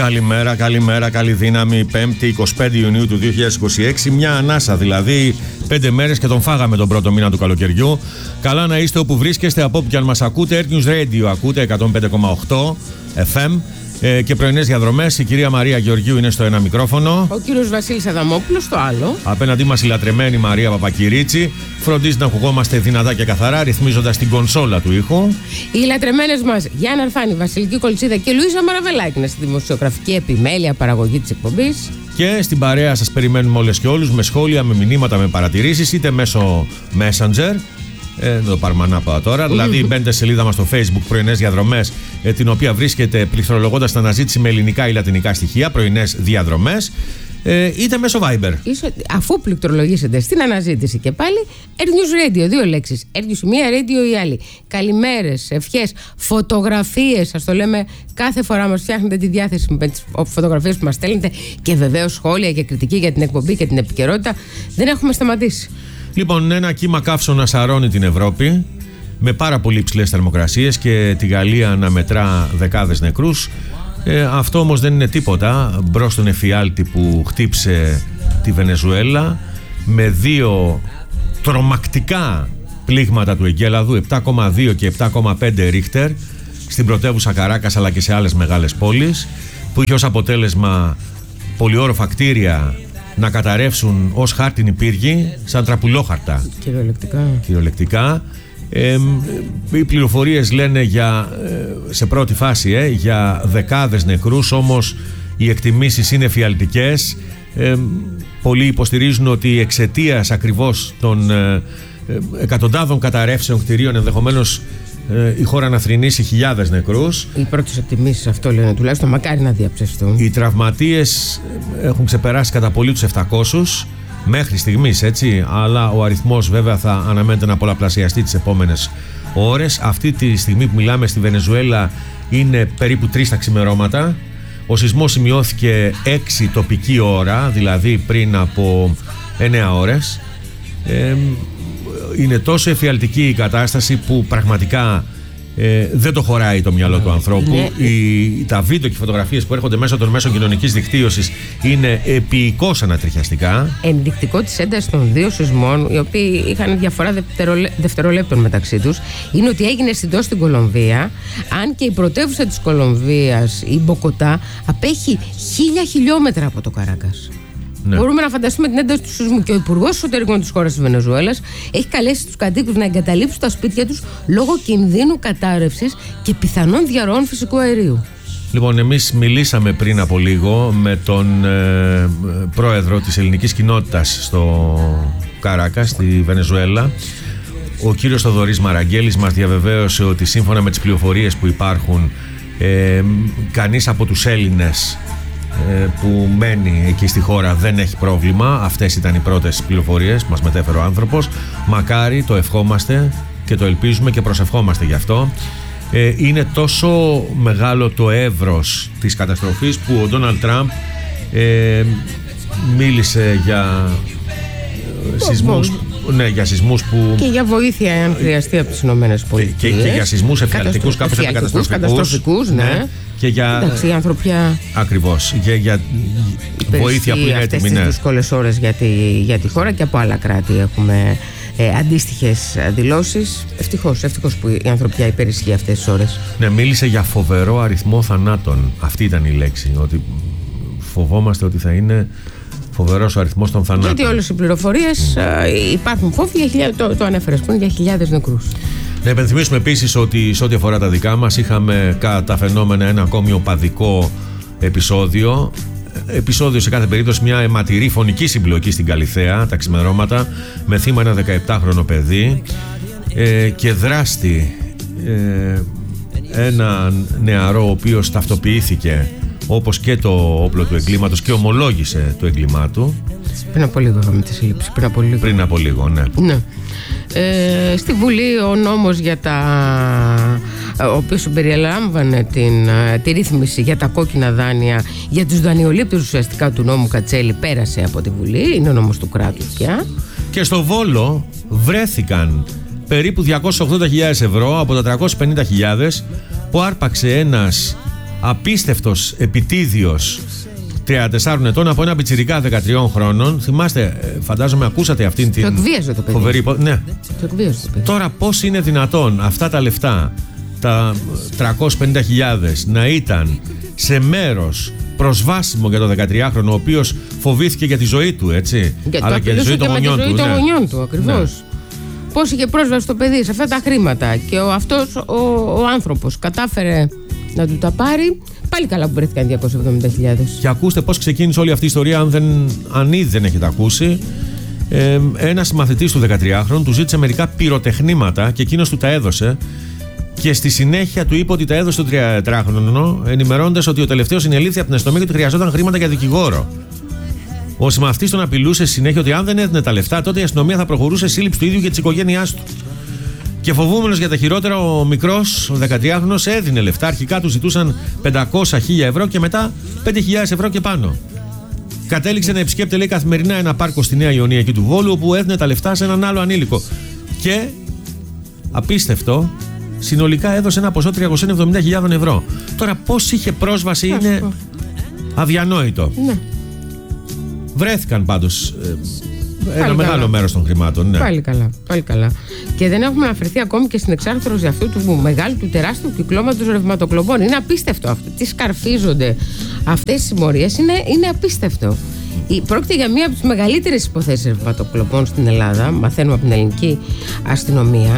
Καλημέρα, καλημέρα, καλή δύναμη. 5η 25 Ιουνίου του 2026. Μια ανάσα δηλαδή. 5 μέρες και τον φάγαμε τον πρώτο μήνα του καλοκαιριού. Καλά να είστε όπου βρίσκεστε, από όπου και αν μας ακούτε. Air News Radio ακούτε 105,8 FM. Και πρωινές διαδρομές. Η κυρία Μαρία Γεωργίου είναι στο ένα μικρόφωνο. Ο κύριος Βασίλης Αδαμόπουλος στο άλλο. Απέναντί μας η λατρεμένη Μαρία Παπακυρίτσι. Φροντίζει να ακουγόμαστε δυνατά και καθαρά, ρυθμίζοντας την κονσόλα του ήχου. Οι λατρεμένες μας Γιάννα Αρφάνη, Βασιλική Κολτσίδα και Λουίζα Μαραβελάκη είναι στη δημοσιογραφική επιμέλεια παραγωγή της εκπομπής. Και στην παρέα σας περιμένουμε όλες και όλους με σχόλια, με μηνύματα, με παρατηρήσεις, είτε μέσω Messenger. Το παρμανάπα τώρα. Δηλαδή, μπαίνετε στη σελίδα μας στο Facebook Πρωινές Διαδρομές, την οποία βρίσκεται πληκτρολογώντας την αναζήτηση με ελληνικά ή λατινικά στοιχεία, Πρωινές Διαδρομές, είτε μέσω Viber. Αφού πληκτρολογήσετε στην αναζήτηση και πάλι, Air News Radio, 2 λέξεις. Air News μία, Radio η άλλη. Καλημέρες, ευχές, φωτογραφίες. Σας το λέμε κάθε φορά, μας φτιάχνετε τη διάθεση με τις φωτογραφίες που μας στέλνετε και βεβαίως σχόλια και κριτική για την εκπομπή και την επικαιρότητα. Δεν έχουμε σταματήσει. Λοιπόν, ένα κύμα καύσωνα σαρώνει την Ευρώπη με πάρα πολύ υψηλές θερμοκρασίες και τη Γαλλία να μετρά δεκάδες νεκρούς. Αυτό όμως δεν είναι τίποτα μπρος στον εφιάλτη που χτύψε τη Βενεζουέλα με 2 τρομακτικά πλήγματα του εγκέλαδου, 7,2 και 7,5 Ρίχτερ, στην πρωτεύουσα Καράκας αλλά και σε άλλες μεγάλες πόλεις, που είχε ως αποτέλεσμα πολυόροφα κτίρια να καταρρεύσουν ως χάρτινοι πύργοι, σαν τραπουλόχαρτα. Κυριολεκτικά. Οι πληροφορίες λένε σε πρώτη φάση για δεκάδες νεκρούς, όμως οι εκτιμήσεις είναι φιαλτικές. Πολλοί υποστηρίζουν ότι εξαιτίας ακριβώς των εκατοντάδων καταρρεύσεων κτηρίων ενδεχομένως η χώρα να θρηνήσει χιλιάδες νεκρούς. Οι πρώτες εκτιμήσεις αυτό λένε, τουλάχιστον, μακάρι να διαψευστούν. Οι τραυματίες έχουν ξεπεράσει κατά πολύ τους 700 μέχρι στιγμής, έτσι, αλλά ο αριθμός βέβαια θα αναμένεται να πολλαπλασιαστεί τις επόμενες ώρες. Αυτή τη στιγμή που μιλάμε στη Βενεζουέλα είναι περίπου 3 τα ξημερώματα. Ο σεισμός σημειώθηκε 6 τοπική ώρα, δηλαδή πριν από 9 ώρες. Είναι τόσο εφιαλτική η κατάσταση που πραγματικά δεν το χωράει το μυαλό του ανθρώπου. Τα βίντεο και οι φωτογραφίες που έρχονται μέσω των μέσων κοινωνικής δικτύωσης είναι επίοικως ανατριχιαστικά. Ενδεικτικό της έντασης των 2 σεισμών, οι οποίοι είχαν διαφορά δευτερολέπτων μεταξύ τους, είναι ότι έγινε συντός στην Κολομβία, αν και η πρωτεύουσα της Κολομβίας, η Μποκοτά, απέχει 1000 χιλιόμετρα από το Καράκας. Ναι. Μπορούμε να φανταστούμε την ένταση του σεισμού. Και ο Υπουργός Εσωτερικών της χώρας της Βενεζουέλας έχει καλέσει τους κατοίκους να εγκαταλείψουν τα σπίτια τους λόγω κινδύνου κατάρρευσης και πιθανών διαρροών φυσικού αερίου. Λοιπόν, εμείς μιλήσαμε πριν από λίγο με τον πρόεδρο της ελληνικής κοινότητας στο Καράκας, στη Βενεζουέλα. Ο κύριος Θοδωρής Μαραγγέλης μας διαβεβαίωσε ότι σύμφωνα με τις πληροφορίες που υπάρχουν, κανείς από τους Έλληνες που μένει εκεί στη χώρα δεν έχει πρόβλημα. Αυτές ήταν οι πρώτες πληροφορίες που μας μετέφερε ο άνθρωπος. Μακάρι, το ευχόμαστε και το ελπίζουμε και προσευχόμαστε γι' αυτό. Είναι τόσο μεγάλο το εύρος της καταστροφής που ο Ντόναλντ Τραμπ μίλησε για σεισμούς. Ναι, για σεισμούς που... Και για βοήθεια, αν χρειαστεί, από τις ΗΠΑ. Και για σεισμούς εφιαλτικούς, κάπως καταστροφικούς, ναι. Και για... Εντάξει, η ανθρωπιά... Ακριβώς. Για βοήθεια που είναι έτοιμη. Αυτές τις δύσκολες ώρες για τη χώρα, και από άλλα κράτη έχουμε αντίστοιχες δηλώσεις. Ευτυχώς που η ανθρωπιά υπερισχύει αυτές τις ώρες. Ναι, μίλησε για φοβερό αριθμό θανάτων. Αυτή ήταν η λέξη. Ότι φοβόμαστε ότι θα είναι φοβερός ο αριθμός των θανάτων. Γιατί όλες οι πληροφορίες υπάρχουν φόβοι, το ανέφερες πριν, για χιλιάδες νεκρούς. Να υπενθυμίσουμε επίσης ότι σε ό,τι αφορά τα δικά μας, είχαμε κατά τα φαινόμενα ένα ακόμη οπαδικό επεισόδιο. Σε κάθε περίπτωση μια αιματηρή φωνική συμπλοκή στην Καλιθέα τα ξημερώματα, με θύμα ένα 17χρονο παιδί και δράστη ένα νεαρό ο οποίος ταυτοποιήθηκε όπως και το όπλο του εγκλήματος και ομολόγησε το έγκλημά του. Πριν από λίγο είχαμε τη σύλληψη. Πριν από λίγο, ναι. Στη Βουλή ο νόμος ο οποίος συμπεριλάμβανε τη ρύθμιση για τα κόκκινα δάνεια για τους δανειολήπτες ουσιαστικά του νόμου Κατσέλη πέρασε από τη Βουλή. Είναι ο νόμος του κράτους πια. Και στο Βόλο βρέθηκαν περίπου 280.000 ευρώ από τα 350.000 που άρπαξε ένας απίστευτος επιτίδιος 34 ετών από ένα πιτσιρικά 13 χρόνων. Θυμάστε, φαντάζομαι ακούσατε αυτήν την. Το εκβίαζε το παιδί. Φοβερή. Ναι. Το εκβίαζε το παιδί. Τώρα πώς είναι δυνατόν αυτά τα λεφτά, τα 350.000, να ήταν σε μέρος προσβάσιμο για το 13χρονο, ο οποίος φοβήθηκε για τη ζωή του, έτσι. Αλλά και για τη ζωή των γονιών του. Ακριβώς. Ναι. Πώς είχε πρόσβαση το παιδί σε αυτά τα χρήματα και αυτός ο άνθρωπος κατάφερε να του τα πάρει. Πάλι καλά που βρέθηκαν 270.000. Και ακούστε πώς ξεκίνησε όλη αυτή η ιστορία, αν ήδη δεν έχετε ακούσει. Ένας μαθητής του 13χρονου του ζήτησε μερικά πυροτεχνήματα και εκείνος του τα έδωσε. Και στη συνέχεια του είπε ότι τα έδωσε το 13χρονο, ενημερώνοντας ότι ο τελευταίος συνελήφθη από την αστυνομία και ότι χρειαζόταν χρήματα για δικηγόρο. Ο συμμαθητής τον απειλούσε συνέχεια ότι αν δεν έδινε τα λεφτά, τότε η αστυνομία θα προχωρούσε σύλληψη του ίδιου και της οικογένειάς του. Και φοβούμενος για τα χειρότερα, ο μικρός, ο 13χρονος, έδινε λεφτά. Αρχικά του ζητούσαν 500.000 ευρώ και μετά 5.000 ευρώ και πάνω. Κατέληξε να επισκέπτεται, λέει, καθημερινά ένα πάρκο στη Νέα Ιωνία εκεί του Βόλου, όπου έδινε τα λεφτά σε έναν άλλο ανήλικο. Και απίστευτο, συνολικά έδωσε ένα ποσό 370.000 ευρώ. Τώρα πώς είχε πρόσβαση είναι αδιανόητο. Ναι. Βρέθηκαν πάντως ένα μεγάλο μέρος των χρημάτων. Ναι. Πάλι καλά. Και δεν έχουμε αναφερθεί ακόμη και στην εξάρθρωση αυτού του μεγάλου, του τεράστιου κυκλώματος ρευματοκλοπών. Είναι απίστευτο αυτό. Τι σκαρφίζονται αυτές οι συμμορίες, είναι απίστευτο. Πρόκειται για μία από τις μεγαλύτερες υποθέσεις ρευματοκλοπών στην Ελλάδα. Μαθαίνουμε από την ελληνική αστυνομία.